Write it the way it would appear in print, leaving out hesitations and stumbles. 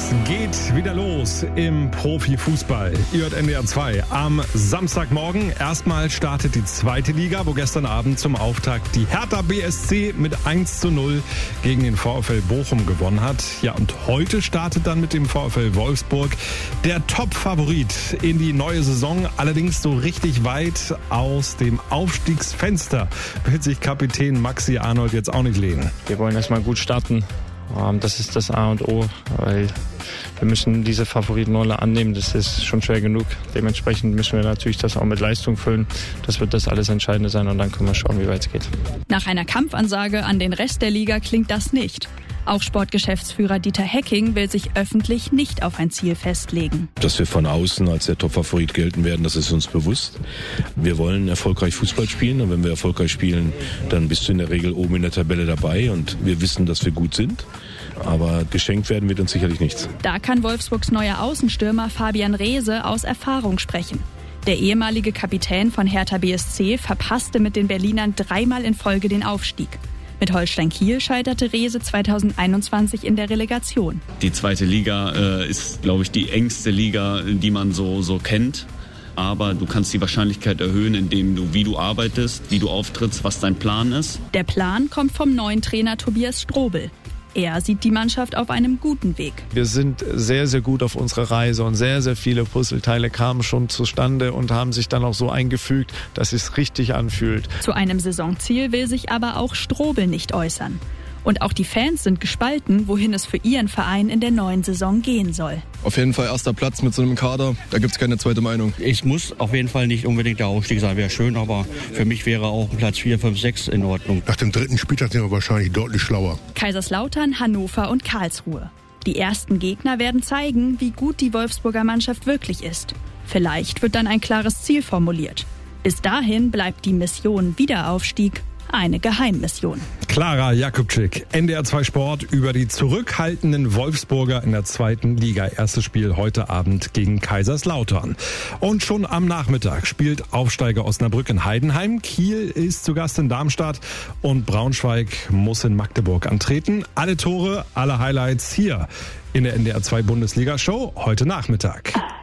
geht wieder los im Profifußball. Ihr hört NDR 2 am Samstagmorgen. Erstmal startet die zweite Liga, wo gestern Abend zum Auftakt die Hertha BSC mit 1:0 gegen den VfL Bochum gewonnen hat. Ja, und heute startet dann mit dem VfL Wolfsburg der Top-Favorit in die neue Saison. Allerdings so richtig weit aus dem Aufstiegsfenster will sich Kapitän Maxi Arnold jetzt auch nicht lehnen. Wir wollen erstmal gut starten. Das ist das A und O, weil wir müssen diese Favoritenrolle annehmen. Das ist schon schwer genug. Dementsprechend müssen wir natürlich das auch mit Leistung füllen. Das wird das alles Entscheidende sein und dann können wir schauen, wie weit es geht. Nach einer Kampfansage an den Rest der Liga klingt das nicht. Auch Sportgeschäftsführer Dieter Hecking will sich öffentlich nicht auf ein Ziel festlegen. Dass wir von außen als der Top-Favorit gelten werden, das ist uns bewusst. Wir wollen erfolgreich Fußball spielen und wenn wir erfolgreich spielen, dann bist du in der Regel oben in der Tabelle dabei und wir wissen, dass wir gut sind. Aber geschenkt werden wird uns sicherlich nichts. Da kann Wolfsburgs neuer Außenstürmer Fabian Reese aus Erfahrung sprechen. Der ehemalige Kapitän von Hertha BSC verpasste mit den Berlinern 3-mal in Folge den Aufstieg. Mit Holstein Kiel scheiterte Reese 2021 in der Relegation. Die zweite Liga ist, glaube ich, die engste Liga, die man so kennt. Aber du kannst die Wahrscheinlichkeit erhöhen, indem du, wie du arbeitest, wie du auftrittst, was dein Plan ist. Der Plan kommt vom neuen Trainer Tobias Strobel. Er sieht die Mannschaft auf einem guten Weg. Wir sind sehr, sehr gut auf unserer Reise und sehr, sehr viele Puzzleteile kamen schon zustande und haben sich dann auch so eingefügt, dass es richtig anfühlt. Zu einem Saisonziel will sich aber auch Strobel nicht äußern. Und auch die Fans sind gespalten, wohin es für ihren Verein in der neuen Saison gehen soll. Auf jeden Fall erster Platz mit so einem Kader, da gibt es keine zweite Meinung. Es muss auf jeden Fall nicht unbedingt der Aufstieg sein, wäre schön, aber für mich wäre auch Platz 4, 5, 6 in Ordnung. Nach dem dritten Spieltag sind wir wahrscheinlich deutlich schlauer. Kaiserslautern, Hannover und Karlsruhe. Die ersten Gegner werden zeigen, wie gut die Wolfsburger Mannschaft wirklich ist. Vielleicht wird dann ein klares Ziel formuliert. Bis dahin bleibt die Mission Wiederaufstieg eine Geheimmission. Clara Jakubczyk, NDR 2 Sport über die zurückhaltenden Wolfsburger in der zweiten Liga. Erstes Spiel heute Abend gegen Kaiserslautern. Und schon am Nachmittag spielt Aufsteiger Osnabrück in Heidenheim. Kiel ist zu Gast in Darmstadt und Braunschweig muss in Magdeburg antreten. Alle Tore, alle Highlights hier in der NDR 2 Bundesliga-Show heute Nachmittag.